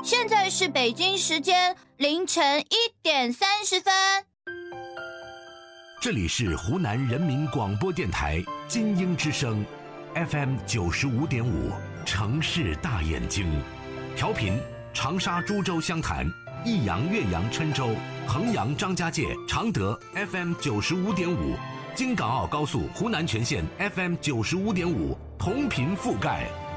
现在是北京时间凌晨1:30。 这里是湖南人民广播电台金鹰之声 FM 95.5城市大眼睛，调频长沙、株洲、湘潭、益阳、岳阳、郴州、衡阳、张家界、常德 FM 95.5，京港澳高速湖南全线 FM 95.5，同频覆盖。